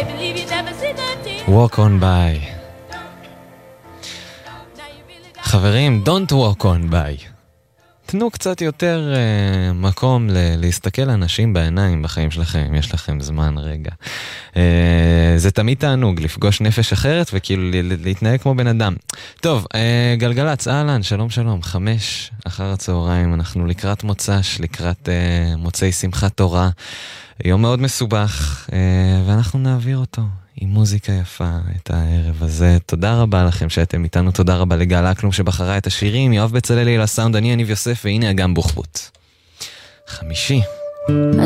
Walk on by. חברים, don't walk on by. תנו קצת יותר מקום להסתכל לאנשים בעיניים בחיים שלכם, יש לכם זמן רגע. זה תמיד תענוג לפגוש נפש אחרת וכאילו להתנהג כמו בן אדם. טוב, גלגלץ, אהלן, שלום שלום, 5 אחר הצהריים, אנחנו לקראת מוצ"ש, לקראת מוצאי שמחת תורה, יום מאוד מסובך, ואנחנו נעביר אותו עם מוזיקה יפה את הערב הזה. תודה רבה לכם שאתם איתנו, תודה רבה לגל אקלום שבחרה את השירים, יואב בצללי לסאונד, אני יניב יוסף, והנה אגם בוחבוט. 5